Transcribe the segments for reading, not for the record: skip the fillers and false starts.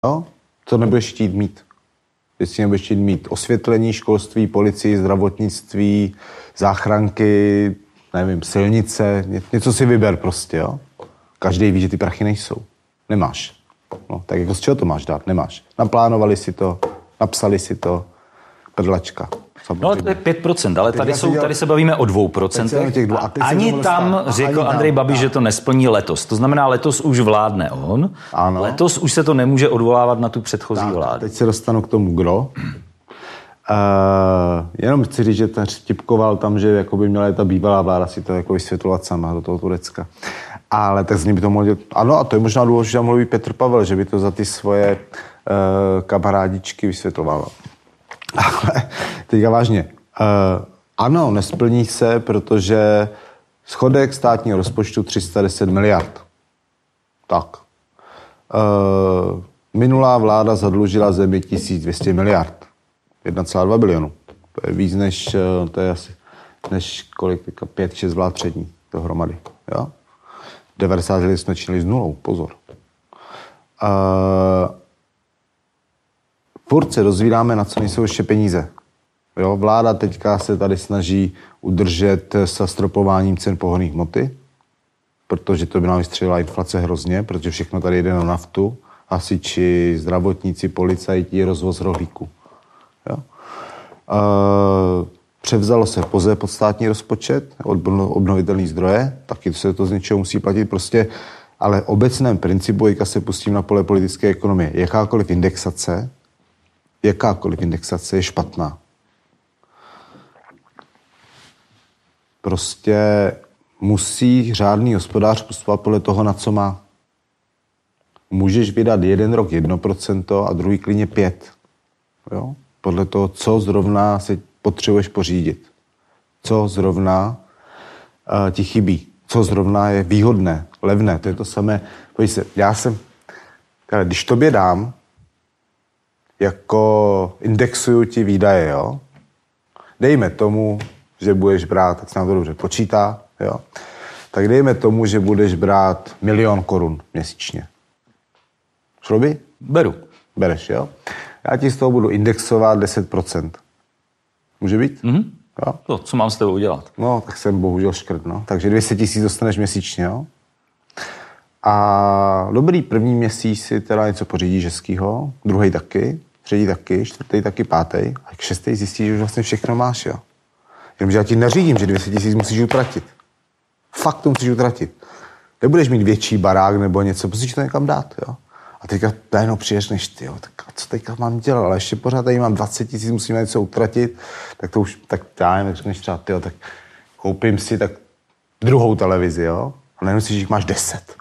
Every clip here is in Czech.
Jo? Co nebudeš chtít mít? Jestli nebudeš chtít mít osvětlení, školství, policii, zdravotnictví, záchranky, nevím, silnice, něco si vyber prostě, jo? Každý ví, že ty prachy nejsou. Nemáš. No, tak jako z čeho to máš dát? Nemáš. Naplánovali si to, napsali si to, prdlačka. No ale to je 5%, ale tady se bavíme o 2%. Ani tam řekl Andrej Babiš, že to nesplní letos. To znamená, letos už vládne on. Ano. Letos už se to nemůže odvolávat na tu předchozí vládu. Teď se dostanu k tomu, kdo. Jenom chci říct, že ten vtipkoval tam, že jakoby měla ta bývalá vláda si to jako vysvětlovat sama do toho Turecka. Ale tak z ní by to mohlo dělat. Ano, a to je možná důležité, že tam mluví Petr Pavel, že by to za ty svoje kamarádičky vysvětloval. Ale teďka vážně. Ano, nesplní se, protože schodek státního rozpočtu 310 miliard. Tak. Minulá vláda zadlužila zemi 1200 miliard. 1,2 bilionu. To je víc než, to je asi, než kolik, 5-6 vlád přední dohromady. Jo? 90 let jsme činili s nulou, pozor. Furt se dozvídáme, na co nejsou ještě peníze. Jo? Vláda teďka se tady snaží udržet zastropováním cen pohonných hmoty, protože to by nám vystřelila inflace hrozně, protože všechno tady jde na naftu, hasiči, zdravotníci, policajti, rozvoz rohlíku. Jo? Převzalo se POZE pod státní rozpočet, obnovitelné zdroje, taky se to z něčeho musí platit prostě, ale obecném principu, jak se pustím na pole politické ekonomie, jakákoliv indexace je špatná. Prostě musí řádný hospodář postupovat podle toho, na co má. Můžeš vydat jeden rok 1% a druhý klidně 5%. Jo? Podle toho, co zrovna si potřebuješ pořídit. Co zrovna ti chybí. Co zrovna je výhodné, levné. To je to samé. Pojď se, když tobě dám, jako indexuju ti výdaje, jo? Dejme tomu, že budeš brát, tak se nám to dobře počítá, jo? Tak dejme tomu, že budeš brát 1 000 000 korun měsíčně. Šlo by? Beru. Bereš, jo? Já ti z toho budu indexovat 10%. Může být? Mm-hmm. Jo? To, co mám s tebou udělat? No, tak jsem bohužel škrt, no. Takže 200 000 dostaneš měsíčně, jo? A dobrý, první měsíc si teda něco pořídíš hezkýho, druhý taky, třetí taky, čtvrtý taky, pátý, a k šestý zjistíš, že už vlastně všechno máš, jo? Jenomže já ti neřídím, že 200 000 musíš utratit. Fakt to musíš utratit. Nebudeš mít větší barák nebo něco, musíš to někam dát, jo? A teďka najednou přijdeš, než ty, jo, tak a co teďka mám dělat? Ale ještě pořád tady mám 20 000, musím něco utratit, tak to už, tak já nevím, jak řekneš třeba, ty, jo, tak koupím si tak druhou televizi, jo? A najednou si, že jich máš 10.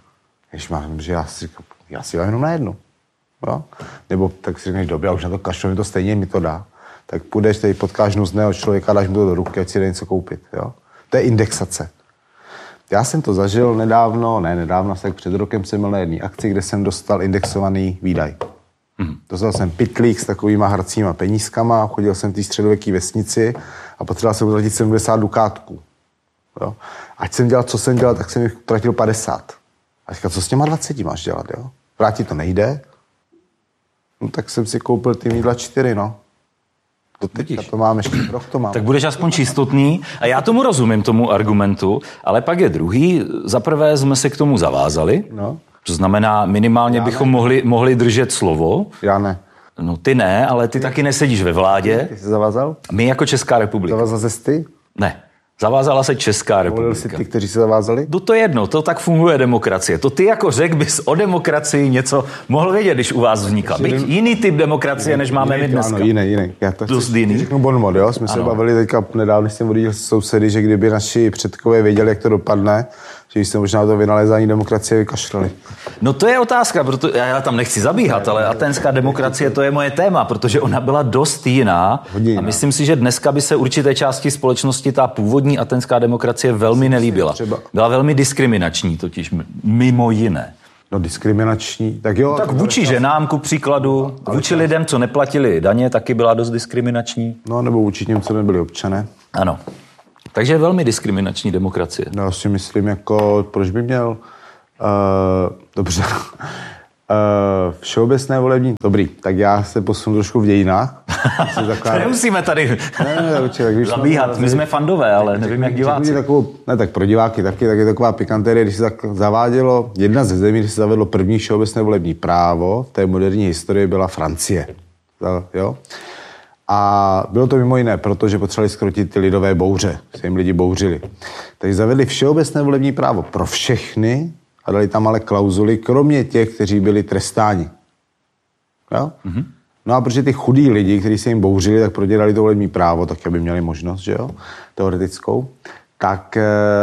Že já si dám jenom na jednu. Jo? Nebo tak si řekneš, dobře, já už na to kašlu, mi to stejně mi to dá. Tak půjdeš, tady potkáš nuzného člověka, dáš mu to do ruky, ať si jde něco koupit. Jo? To je indexace. Já jsem to zažil nedávno, tak před rokem jsem byl na jedné akci, kde jsem dostal indexovaný výdaj. Dostal jsem pytlík s takovýma hracíma penízkama, chodil jsem v té středověké vesnici a potřeboval jsem utratit 70 dukátků. Jo? Ať jsem dělal, co jsem dělal, tak jsem jich utratil 50. A říkal, co s těma 20 máš dělat, jo? Vrátit to nejde? No tak jsem si koupil ty mídla 4, no. Doteďka to mám, ještě rok to mám. Tak budeš aspoň čistotný a já tomu rozumím, tomu argumentu, ale pak je druhý. Zaprvé jsme se k tomu zavázali, no. To znamená, minimálně já bychom mohli držet slovo. Já ne. No ty ne, ale ty taky nesedíš ve vládě. Ty jsi zavázal? My jako Česká republika. Zavázal jsi ty? Ne. Zavázala se Česká republika. Volili si ty, kteří se zavázali? To je jedno, to tak funguje demokracie. To ty jako řekl bys o demokracii něco mohl vědět, když u vás vznikla. Byť jiný typ demokracie, než máme my dneska. Ano, jiný. Já to dost jiný. Řeknu bonmot, jo? Jsme se bavili teďka nedávno, jsem odjížděl s sousedy, že kdyby naši předkové věděli, jak to dopadne, že jsme možná to vynalézání demokracie vykašlali. No to je otázka, protože já tam nechci zabíhat, ale athénská demokracie, to je moje téma, protože ona byla dost jiná. A myslím si, že dneska by se určité části společnosti ta původní athénská demokracie velmi nelíbila. Byla velmi diskriminační totiž, mimo jiné. No diskriminační, tak jo. Tak vůči ženám, ku příkladu, vůči lidem, co neplatili daně, taky byla dost diskriminační. No nebo vůči těm, co nebyli občané. Ano. Takže je velmi diskriminační demokracie. No, já si myslím, jako, proč by měl... dobře. Všeobecné volební. Dobrý, tak já se posunu trošku v dějinách. Nemusíme tady ne, zabíhat. My jsme fandové, ale nevím, jak diváci. Tak pro diváky taky, tak je taková pikantérie, když se tak zavádělo, jedna ze zemí, kde se zavedlo první všeobecné volební právo v té moderní historii byla Francie. Jo? A bylo to mimo jiné, protože potřebovali skrotit ty lidové bouře, se jim lidi bouřili. Takže zavedli všeobecné volební právo pro všechny a dali tam ale klauzuly, kromě těch, kteří byli trestáni. Jo? Mm-hmm. No a protože ty chudí lidi, kteří se jim bouřili, tak prodělali to volební právo, tak aby měli možnost, že jo, teoretickou, tak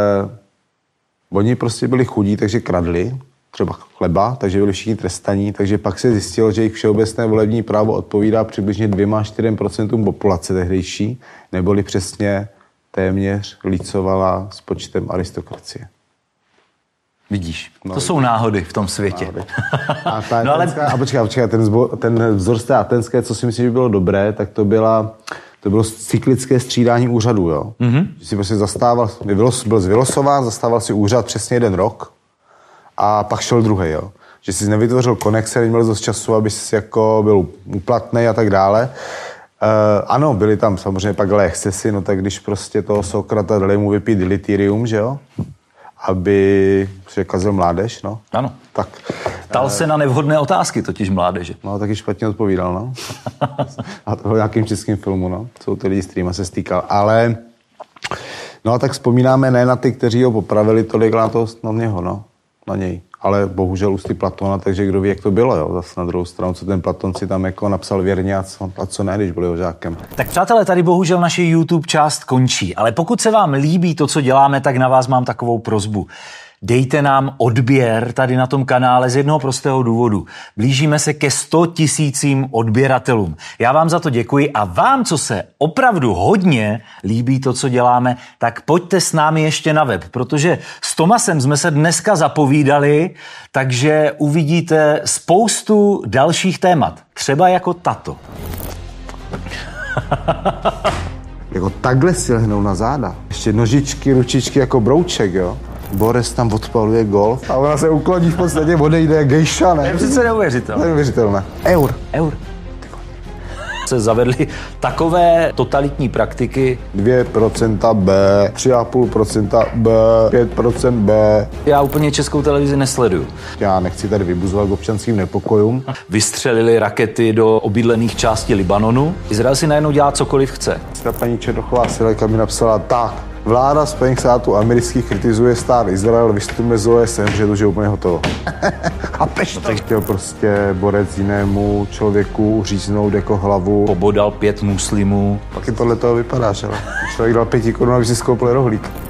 oni prostě byli chudí, takže kradli třeba chleba, takže byli všichni trestaní, takže pak se zjistilo, že jejich všeobecné volební právo odpovídá přibližně 2-4% populace tehdejší, neboli přesně téměř lícovala s počtem aristokracie. Vidíš, to jsou náhody v tom světě. A počkej, ten vzor z té atenské, co si myslím, že bylo dobré, tak to bylo cyklické střídání úřadů, jo. Mm-hmm. Že si prostě byl vylosován, zastával si úřad přesně 1 rok a pak šel druhý, jo. Že jsi nevytvořil konexe, neměl dost času, aby jsi jako byl úplatný a tak dále. Ano, byly tam samozřejmě pak ale excesy, no tak když prostě toho Sokrata dali mu vypít dilitirium, že jo, aby se kazil mládež, no. Ano. Tak. Ptal se na nevhodné otázky totiž mládeže. No, taky špatně odpovídal, no. A to v nějakým českým filmu, no. Jsou ty lidi, s kterýma se stýkal. Ale, no a tak vzpomínáme ne na ty, kteří ho popravili, tolik na něho, no. Na něj. Ale bohužel ústy Platona, takže kdo ví, jak to bylo, jo. Zase na druhou stranu, co ten Platon si tam jako napsal věrně a co ne, když byl jeho žákem. Tak přátelé, tady bohužel naše YouTube část končí, ale pokud se vám líbí to, co děláme, tak na vás mám takovou prosbu. Dejte nám odběr tady na tom kanále z jednoho prostého důvodu. Blížíme se ke 100 000 odběratelům. Já vám za to děkuji a vám, co se opravdu hodně líbí to, co děláme, tak pojďte s námi ještě na web, protože s Tomasem jsme se dneska zapovídali, takže uvidíte spoustu dalších témat. Třeba jako tato. Jako takhle si lehnou na záda. Ještě nožičky, ručičky jako brouček, jo. Boris tam odpaluje golf a ona se ukloní v podstatě, odejde gejša, ne? Je přece neuvěřitelné. Neuvěřitelné. Eur. Se zavedly takové totalitní praktiky. 2% B, 3,5% B, 5% B. Já úplně Českou televizi nesleduju. Já nechci tady vybuzovat k občanským nepokojům. Vystřelili rakety do obydlených částí Libanonu. Izrael si najednou dělá cokoliv chce. Ta paní Černochová Sileka mi napsala tak. Vláda Spojených států amerických kritizuje stát Izrael, vystupuje z OSN, že to je úplně hotovo. Chápeš to? Tak chtěl prostě borec jinému člověku říznout jako hlavu. Pobodal 5 muslimů. Taky podle toho vypadáš, ale člověk dal 5 korun, aby si skoupil rohlík.